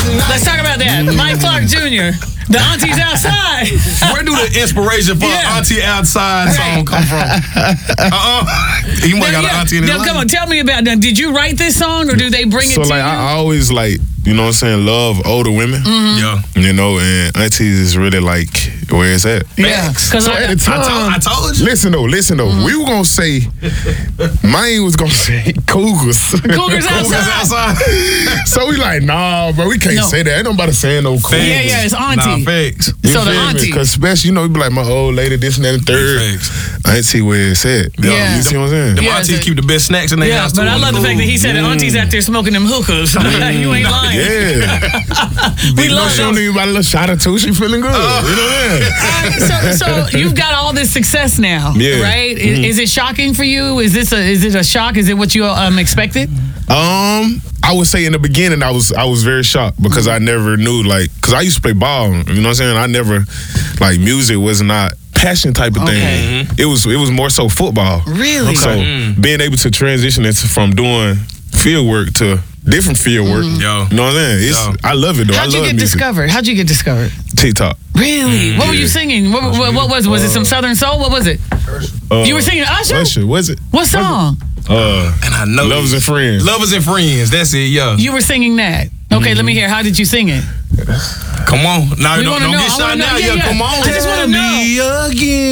Let's talk about that. Mike Clark Jr., the Auntie's Outside. Where do the inspiration for Auntie Outside song come from? He might got an auntie in his life. Come on, tell me about that. Did you write this song or do they bring it to you? So like I always like, you know what I'm saying, love older women. Yeah. You know, and aunties is really like where it's at. Yeah. Because So at the time, I told you. Listen though. We were gonna say, mine was gonna say Cougars. Cougars Outside. So we like, nah, bro, we can't say that. Ain't nobody saying no Cougars. Yeah, it's Auntie. Nah, facts. So the Auntie. Because especially, you know, you be like my old lady, this and that and third. Auntie where it's at. Yeah. You see what I'm saying? Them aunties keep the best snacks in their house too. But I love the fact that he said that Auntie's out there smoking them hookahs. You ain't lying. Yeah. We love she don't need about a little shot or two. She feeling good. You know what I mean? So you've got all this success now, right? Is it shocking for you? Is it a shock? Is it what you expected? I would say in the beginning I was very shocked because I never knew, like, because I used to play ball. You know what I'm saying? I never, like, music was not passion type of thing. It was more so football. Really? So being able to transition it from doing field work to different field work. You know what I'm saying? I love it though. How'd you get discovered? How'd you get discovered? TikTok. Really? What were you singing? What was it? Was it some Southern Soul? What was it? You were singing Usher? Was it? What song? And I know Lovers and Friends. Lovers and Friends. That's it, You were singing that. Okay, let me hear. How did you sing it? Come on. Now, We don't wanna know. get I shot wanna now. know. Yeah. Come on. I just want to know.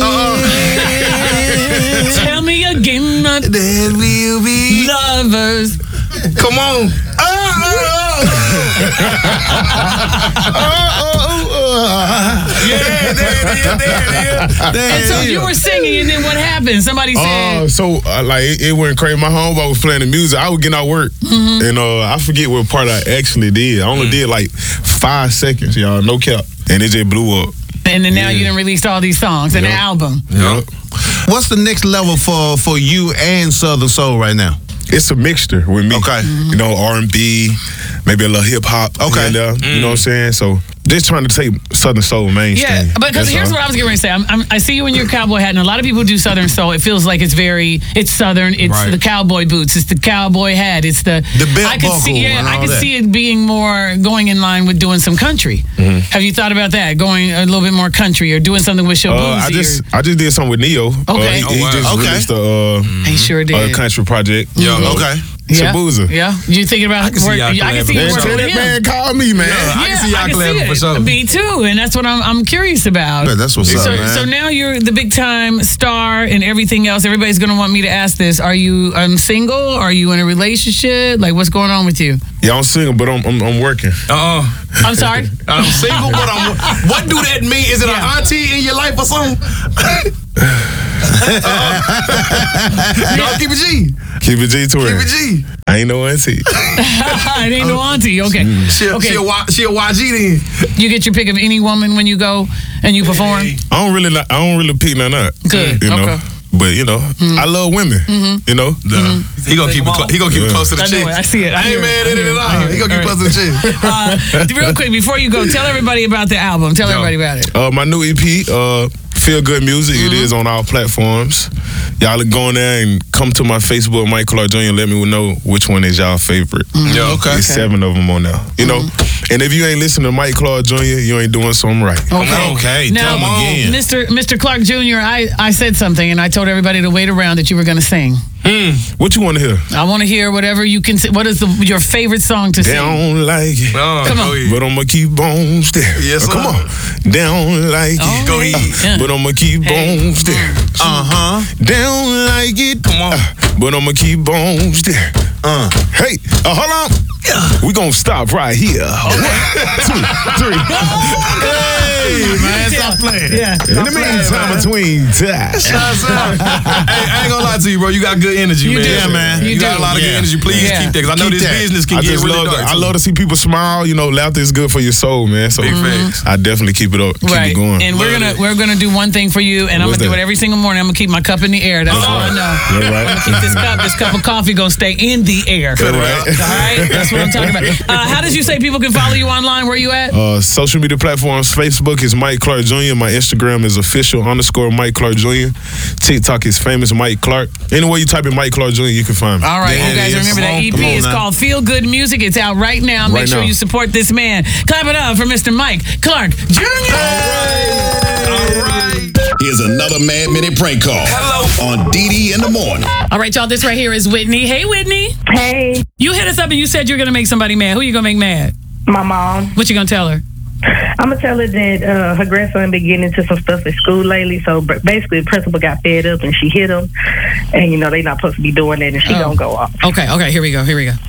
Again. Tell me again that we'll be lovers. Come on. And so you were singing, and then what happened? Somebody said. Like it went crazy. My homeboy was playing the music. I was getting out work, and I forget what part I actually did. I only did like 5 seconds, y'all, no cap, and it just blew up. And then now you done released all these songs and an album. What's the next level for you and Southern Soul right now? It's a mixture with me. Okay. You know, R&B, maybe a little hip hop. Okay. You know what I'm saying? So just trying to take Southern Soul mainstream. Yeah, because here's what I was getting ready to say. I see you in your cowboy hat, and a lot of people do Southern Soul. It feels like it's Southern. It's the cowboy boots. It's the cowboy hat. It's the belt I could buckle. See, and I all could that. see it being more going in line with doing some country. Have you thought about that? Going a little bit more country or doing something with Shabuzi? I just did something with Neo. Okay. He just released he sure did. a country project. Okay. Shabuzi. Yeah. You thinking about I can see y'all working with him. Man, call me, man. I can see y'all collabing for sure. Me too, and that's what I'm curious about. Yeah, that's what's up, man. So now you're the big time star and everything else. Everybody's gonna want me to ask this: Are you single? Are you in a relationship? Like, what's going on with you? Yeah, I'm single, but I'm working. I'm sorry. I'm single, but what do that mean? Is it an auntie in your life or something? No, keep it G. Keep it G to her. Keep it G. I ain't no auntie. It ain't no auntie. Okay. She a YG then. You get your pick of any woman when you go and you perform. I don't really pick none up. Good. You know. Okay. But you know, I love women. You know, He gonna keep it close to the chick. I see it. I ain't mad at it at all. He gonna keep it close to the chick. Real quick, before you go, tell everybody about the album. Tell everybody about it. My new EP, Feel Good Music. It is on all platforms. Y'all go in there and come to my Facebook, Mike Clark Jr. Let me know which one is y'all favorite. Yeah, okay. There's 7 of them on there. You know, and if you ain't listening to Mike Clark Jr., you ain't doing something right. Okay. Now, tell me again. Mr. Clark Jr., I said something, and I told everybody to wait around that you were going to sing. What you want to hear? I want to hear whatever you can. What is your favorite song to They sing? don't like it. Come on. But I'ma keep on staring. Yes, sir. Come on. They don't like it. Go ahead. But I'ma keep on staring. They don't like it. Come on. But I'ma keep on staring. Hey, hold on. We gonna stop right here. 1, 2, 3. Hey, man, stop playing. Yeah. In the meantime, between ties. Hey, I ain't gonna lie to you, bro. You got good energy, man. do. Yeah, man. You got a lot of good energy. Please keep that, because I know Keep this that. business can I get just really dark. I love to see people smile. You know, laughter is good for your soul, man. So Big facts. I definitely keep it up. Keep Right. it going. And we're gonna do one thing for you, and I'm What's gonna do that? it every single morning. I'm gonna keep my cup in the air. That's all I know. Yeah, right. I'm gonna keep this cup of coffee gonna stay in the air. Right. All right, that's what I'm talking about. How did you say people can follow you online? Where you at? Social media platforms, Facebook, Facebook is Mike Clark Jr. My Instagram is official_Mike Clark Jr. TikTok is famous Mike Clark. Anywhere you type in Mike Clark Jr., you can find me. All right, you guys remember that EP is called Feel Good Music. It's out right now. Make sure you support this man. Clap it up for Mr. Mike Clark Jr. All right. Here's another Mad Minute prank call. Hello. On DD in the morning. All right, y'all, this right here is Whitney. Hey, Whitney. Hey. You hit us up and you said you're going to make somebody mad. Who you going to make mad? My mom. What you going to tell her? I'm going to tell her that her grandson been getting into some stuff at school lately. So basically, the principal got fed up and she hit him. And, you know, they not supposed to be doing that and she don't go off. Okay, here we go.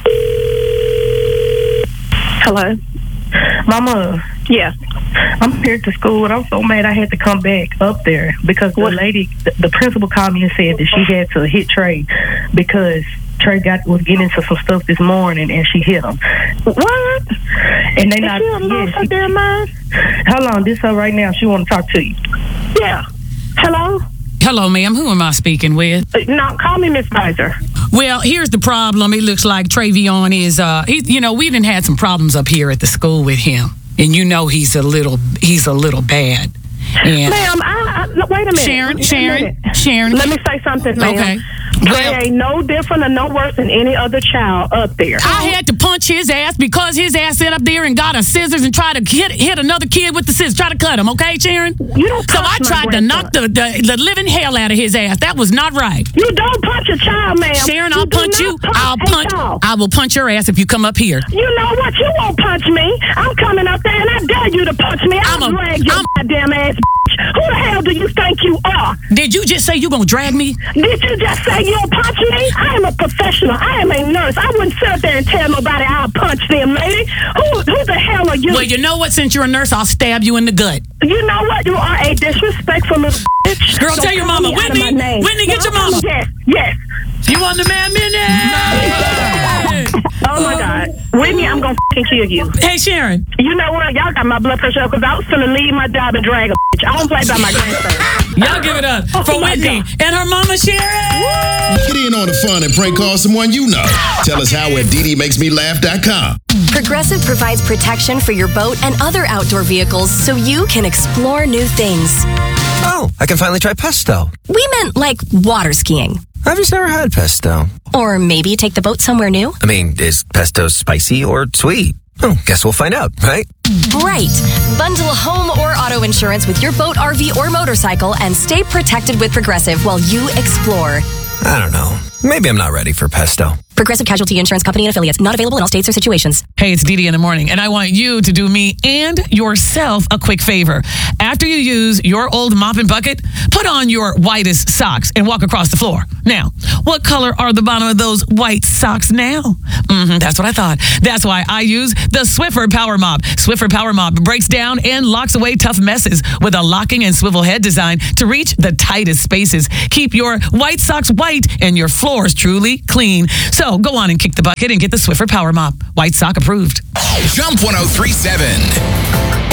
Hello? Mama. Yeah. I'm here to school and I'm so mad I had to come back up there because the principal called me and said that she had to hit Trey because Trey was getting into some stuff this morning and she hit him. What? And they Is not. she lost her damn mind? Hold on, this her right now. She want to talk to you. Yeah. Hello? Hello, ma'am. Who am I speaking with? No, call me Miss Visor. Well, here's the problem. It looks like Travion is, we done had some problems up here at the school with him. And you know he's a little bad. And Ma'am, wait a minute. Sharon. Let me say something, ma'am. Okay. Trey ain't no different or no worse than any other child up there. I had to punch his ass because his ass sat up there and got a scissors and tried to hit another kid with the scissors, try to cut him, okay, Sharon? You don't So I punch my tried to knock grandson. the living hell out of his ass. That was not right. You don't punch a child, ma'am. Sharon, You I'll do punch not you. punch a child. I will punch your ass if you come up here. You know what? You won't punch me. I'm coming up there and I dare you to punch me. I'll drag your goddamn ass, bitch. Who the hell do you think you are? Did you just say you gonna drag me? Did you just say you'll punch me? I am a professional. I am a nurse. I wouldn't sit up there and tell nobody I'll punch them, lady. Who the hell are you? Well, you know what? Since you're a nurse, I'll stab you in the gut. You know what? You are a disrespectful little bitch. Girl, tell your mama. Whitney, get your mama. Yes. You on the Mad Minute? Oh, my God. Whitney, I'm going to f***ing kill you. Hey, Sharon. You know what? Y'all got my blood pressure up because I was finna leave my job and drag a bitch. I don't play by my grandson. Y'all give it up for Whitney and her mama, Sharon. Get in on the fun and prank call someone you know. Tell us how at DDMakesMeLaugh.com. Progressive provides protection for your boat and other outdoor vehicles so you can explore new things. Oh, I can finally try pesto. We meant like water skiing. I've just never had pesto. Or maybe take the boat somewhere new. I mean, is pesto spicy or sweet? Oh, guess we'll find out, right? Right. Bundle home or auto insurance with your boat, RV, or motorcycle and stay protected with Progressive while you explore. I don't know. Maybe I'm not ready for pesto. Progressive Casualty Insurance Company and Affiliates. Not available in all states or situations. Hey, it's Dee in the morning, and I want you to do me and yourself a quick favor. After you use your old mop and bucket, put on your whitest socks and walk across the floor. Now, what color are the bottom of those white socks now? That's what I thought. That's why I use the Swiffer Power Mop. Swiffer Power Mop breaks down and locks away tough messes with a locking and swivel head design to reach the tightest spaces. Keep your white socks white and your floors truly clean. So go on and kick the bucket and get the Swiffer Power Mop. White sock approved. Jump 103.7.